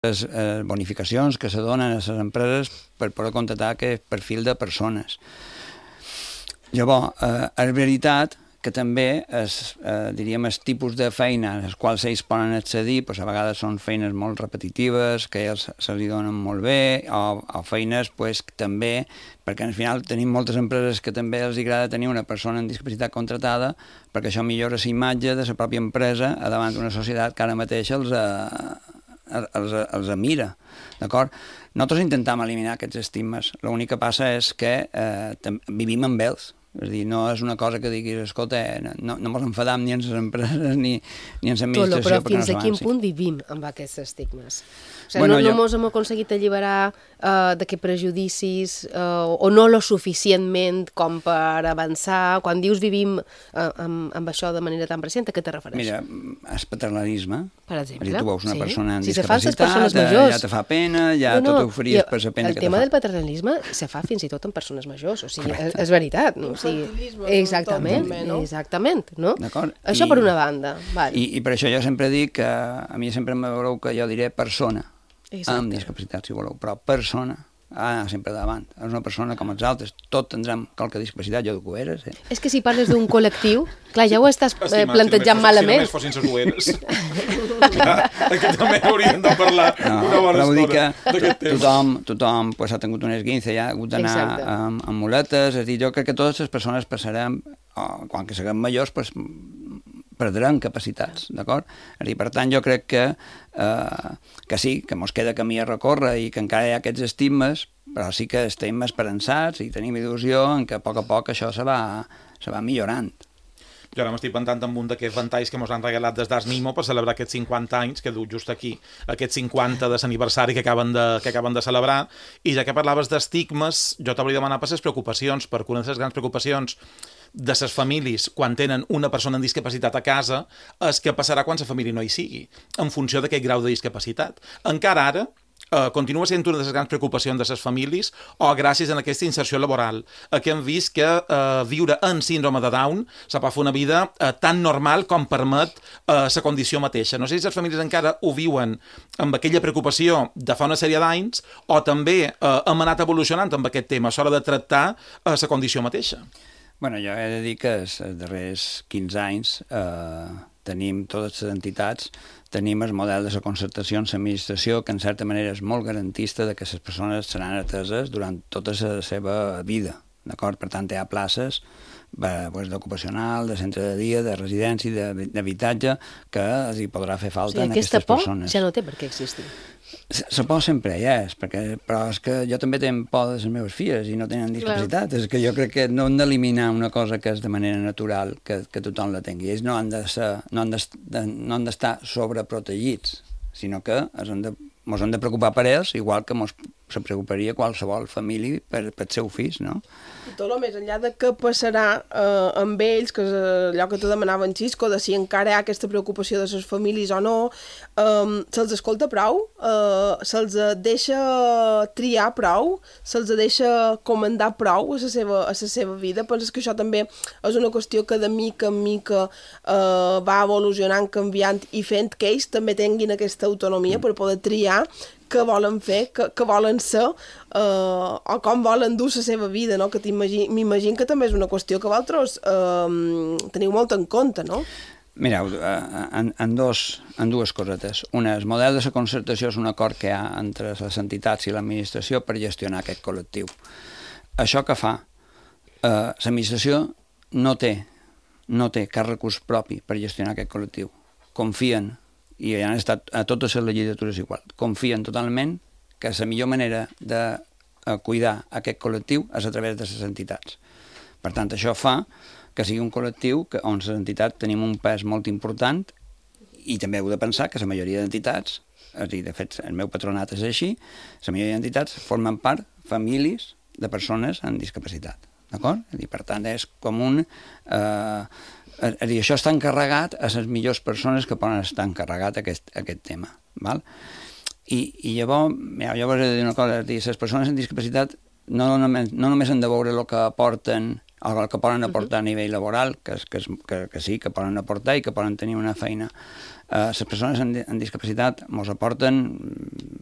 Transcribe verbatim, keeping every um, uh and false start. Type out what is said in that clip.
les eh, bonificacions que se donen a les empreses per poder contractar aquest perfil de persones. Llavors, eh, és veritat que també els, eh, diríem, els tipus de feina als quals ells poden accedir, doncs a vegades són feines molt repetitives, que ells se li donen molt bé, o, o feines pues, també, perquè al final tenim moltes empreses que també els agrada tenir una persona amb discapacitat contratada, perquè això millora la imatge de la pròpia empresa davant d'una societat que ara mateix els, eh, els, els mira, d'acord? Nosaltres intentem eliminar aquests estigmes. L'únic que passa és que eh, vivim amb ells. És a dir, no és una cosa que diguis, escolta, no, no ens enfadam ni en les empreses ni, ni en l'administració. Tolo, però fins no a quin punt vivim amb aquests estigmes? O sigui, bueno, no, jo... no ens hem aconseguit alliberar uh, d'aquests prejudicis uh, o no lo suficientment com per avançar. Quan dius vivim uh, amb, amb això de manera tan present, a què te refereixes? Mira, el paternalisme. Per exemple. Dir, tu veus una sí. persona amb si discapacitat, majors, ja te fa pena, ja no, no, tot ho faries per la pena que te fa. El tema del paternalisme se fa fins i tot amb persones majors, o sigui, és, és veritat. No? O sigui, exactament, també, no? exactament. No? Això I, per una banda. Vale. I, I per això jo sempre dic que a mi sempre em veureu que jo diré persona, Exacte. amb discapacitat, si voleu, però persona ha d'anar sempre davant. És una persona com els altres, tot tindrem qualque discapacitat, jo ho eres. Eh? És que si parles d'un col·lectiu, clar, ja ho estàs eh, plantejant si malament. Si només fossin les boeres. Aquí també hauríem de parlar no, una bona estona d'aquest tema. Tothom, tothom pues, ha tingut un esguince, ja ha hagut d'anar amb, amb muletes, és a dir, jo crec que totes les persones passarem, o, quan que siguem majors, pues, perdran capacitats, d'acord? Per tant, jo crec que, eh, que sí, que mos queda camí a recórrer i que encara hi ha aquests estigmes, però sí que estem esperançats i tenim il·lusió en que a poc a poc això se va, se va millorant. Jo ara m'estic pensant en un d'aquests ventalls que ens han regalat des d'Ars Nimo per celebrar aquests cinquanta anys, que du just aquí, aquests cinquanta de l'aniversari que, acaben de, que acaben de celebrar, i ja que parlaves d'estigmes, jo t'hauria de demanar per les preocupacions, perquè una de les grans preocupacions de les famílies quan tenen una persona amb discapacitat a casa és què passarà quan la família no hi sigui, en funció d'aquest grau de discapacitat. Encara ara, Uh, continua sent una de les grans preocupacions de les famílies o gràcies a aquesta inserció laboral, a que hem vist que uh, viure en síndrome de Down se pot fer una vida uh, tan normal com permet la uh, condició mateixa. No sé si les famílies encara ho viuen amb aquella preocupació de fa una sèrie d'anys o també uh, hem anat evolucionant amb aquest tema a l'hora de tractar la uh, condició mateixa. Bueno, jo he de dir que els darrers quinze anys eh, tenim totes les entitats, tenim el model de la concertació en l'administració, que en certa manera és molt garantista de que les persones seran ateses durant tota la seva vida, d'acord? Per tant, hi ha places d'ocupacional, de centre de dia, de residència, d'habitatge, que els hi podrà fer falta en aquestes persones. Aquesta por ja no té per què existir. La por sempre hi és, perquè, però és que jo també tenc por de les meves filles i no tenen discapacitat. Clar. És que jo crec que no hem d'eliminar una cosa que és de manera natural, que, que tothom la tingui. Ells no han de ser, no han de, no han d'estar sobreprotegits, sinó que ens hem de, ens hem de preocupar per ells, igual que ens se preocuparia qualsevol família per, per els seus fills, no? I tot el més enllà de què passarà eh, amb ells, que és allò que te demanava en Xisco, de si encara hi ha aquesta preocupació de les famílies o no, eh, se'ls escolta prou, eh, se'ls deixa triar prou, se'ls deixa comandar prou a la seva, a la seva vida. Penses que això també és una qüestió que de mica en mica eh, va evolucionant, canviant i fent que ells també tinguin aquesta autonomia per poder triar què volen fer, què, què volen ser eh, o com volen dur la seva vida, no? Que m'imagino que també és una qüestió que vosaltres eh, teniu molt en compte, no? Mireu, en, en, dos, en dues cosetes. Una, el model de la concertació és un acord que hi ha entre les entitats i l'administració per gestionar aquest col·lectiu. Això que fa? Eh, l'administració no té, no té cap recurs propi per gestionar aquest col·lectiu. Confien, i han estat a totes les legislatures igual, confien totalment que la millor manera de cuidar aquest col·lectiu és a través de les entitats. Per tant, això fa que sigui un col·lectiu que, on les entitats tenim un pes molt important i també heu de pensar que la majoria d'entitats, és a dir, de fet, el meu patronat és així, la majoria d'entitats formen part famílies de persones amb discapacitat, d'acord? Per tant, és com un... Eh, És a dir, això està encarregat a les millors persones que poden estar encarregat aquest, aquest tema. Val? I, i llavors, mira, jo vos he de dir una cosa, és a dir, les persones amb discapacitat no només, no només han de veure el que aporten el que poden aportar a nivell laboral, que, que, que, que sí, que poden aportar i que poden tenir una feina. Uh, les persones amb, amb discapacitat ens aporten